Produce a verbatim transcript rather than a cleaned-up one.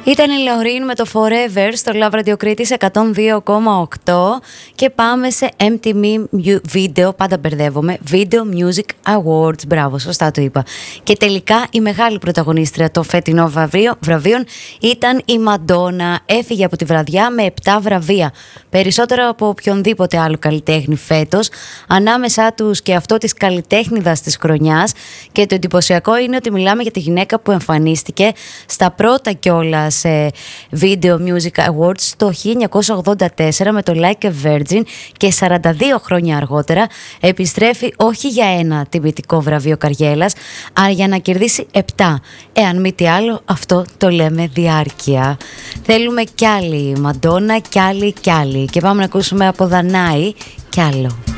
Ήταν η Λαουρίν με το Forever στο Love Radio Κρήτης εκατόν δύο κόμμα οκτώ και πάμε σε εμ τι βι Video, πάντα μπερδεύομαι, Video Music Awards, μπράβο, σωστά το είπα. Και τελικά η μεγάλη πρωταγωνίστρια των φετινών βραβείων ήταν η Μαντόνα. Έφυγε από τη βραδιά με επτά βραβεία, περισσότερο από οποιονδήποτε άλλο καλλιτέχνη φέτος, ανάμεσά τους και αυτό της καλλιτέχνηδας της χρονιάς. Και το εντυπωσιακό είναι ότι μιλάμε για τη γυναίκα που εμφανίστηκε στα πρώτα κιόλας σε Video Music Awards το χίλια εννιακόσια ογδόντα τέσσερα με το Like a Virgin, και σαράντα δύο χρόνια αργότερα επιστρέφει όχι για ένα τιμητικό βραβείο Καριέλας, αλλά για να κερδίσει επτά. Εάν μη τι άλλο, αυτό το λέμε διάρκεια. Θέλουμε κι άλλη Μαντόνα, κι άλλη κι άλλη. Και πάμε να ακούσουμε από Δανάη κι άλλο.